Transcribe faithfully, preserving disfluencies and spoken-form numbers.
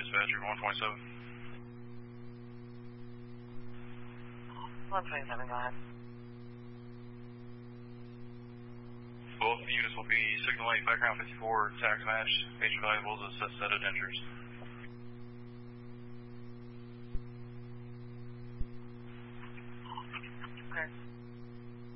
dispatcher, one twenty-seven. one twenty-seven, go ahead. Both units will be signal eight, background fifty-four, tax match, major valuables, assessed set of dentures. Okay.